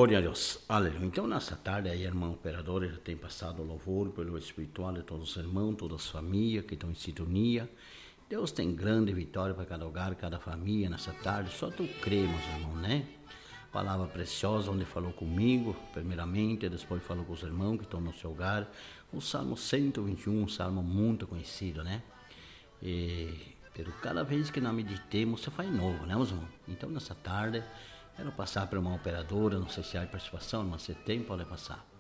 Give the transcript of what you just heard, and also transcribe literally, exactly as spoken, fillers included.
Glória a Deus, aleluia. Então, nessa tarde aí, irmão operador, já tem passado o louvor pelo espiritual de todos os irmãos, todas as famílias que estão em sintonia. Deus tem grande vitória para cada hogar, cada família nessa tarde. Só tu cremos, irmão, né? Palavra preciosa, onde falou comigo, primeiramente, depois falou com os irmãos que estão no seu hogar. O Salmo cento e vinte e um, um salmo muito conhecido, né? E, pero cada vez que nós meditemos, você faz novo, né, irmão? Então, nessa tarde, quero passar para uma operadora, não sei se há participação, mas se tem, pode passar.